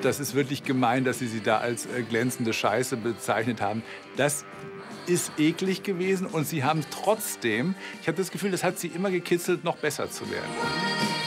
das ist wirklich gemein, dass Sie sie da als glänzende Scheiße bezeichnet haben. Das ist eklig gewesen und Sie haben trotzdem, ich habe das Gefühl, das hat Sie immer gekitzelt, noch besser zu werden.